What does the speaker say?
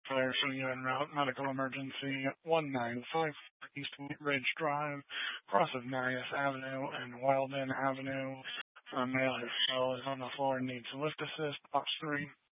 Fire showing you en route. Medical emergency 195 East Wheat Ridge Drive, cross of Marius Avenue and Weldon Avenue. A male who fell is on the floor and needs lift assist. Box 3.